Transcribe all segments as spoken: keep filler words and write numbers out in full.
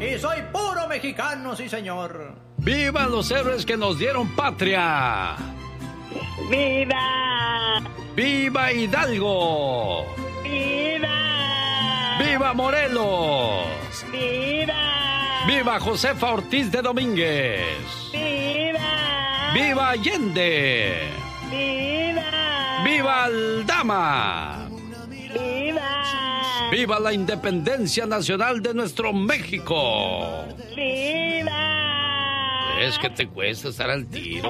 Y soy puro mexicano, sí, señor. ¡Vivan los héroes que nos dieron patria! ¡Viva! ¡Viva Hidalgo! ¡Viva! ¡Viva Morelos! ¡Viva! ¡Viva Josefa Ortiz de Domínguez! ¡Viva! ¡Viva Allende! ¡Viva! ¡Viva Aldama! ¡Viva! ¡Viva la independencia nacional de nuestro México! ¡Viva! Es que te cuesta estar al tiro.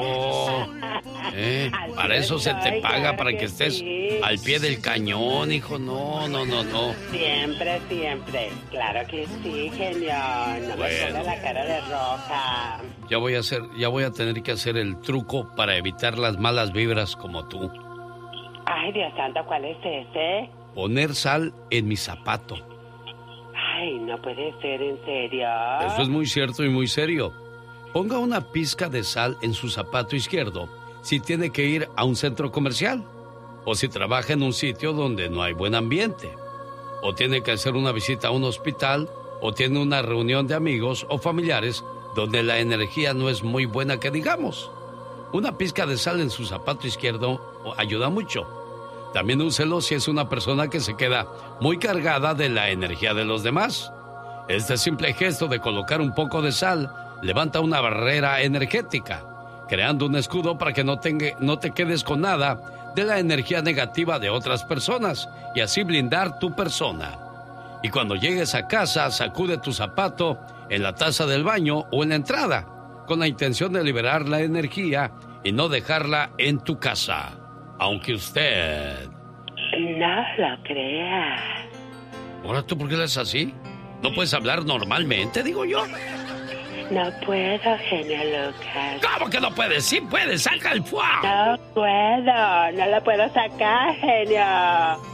¿Eh? Para eso se te paga, para que estés al pie del cañón, hijo. No, no, no, no. Siempre, siempre. Claro que sí, genio. No me ponga la cara de roja. Ya voy a hacer, ya voy a tener que hacer el truco para evitar las malas vibras como tú. Ay, Dios santo, ¿cuál es ese? Poner sal en mi zapato. Ay, no puede ser, ¿en serio? Eso es muy cierto y muy serio. Ponga una pizca de sal en su zapato izquierdo si tiene que ir a un centro comercial, o si trabaja en un sitio donde no hay buen ambiente, o tiene que hacer una visita a un hospital, o tiene una reunión de amigos o familiares donde la energía no es muy buena que digamos. Una pizca de sal en su zapato izquierdo ayuda mucho. También úselo si es una persona que se queda muy cargada de la energía de los demás. Este simple gesto de colocar un poco de sal levanta una barrera energética, creando un escudo para que no, tenga, no te quedes con nada de la energía negativa de otras personas y así blindar tu persona. Y cuando llegues a casa, sacude tu zapato en la taza del baño o en la entrada, con la intención de liberar la energía y no dejarla en tu casa. Aunque usted... No lo crea. ¿Ahora tú por qué le haces así? ¿No puedes hablar normalmente, digo yo? No puedo, genio Lucas. ¿Cómo que no puedes? Sí puedes, saca el fuá. No puedo, no lo puedo sacar, genio.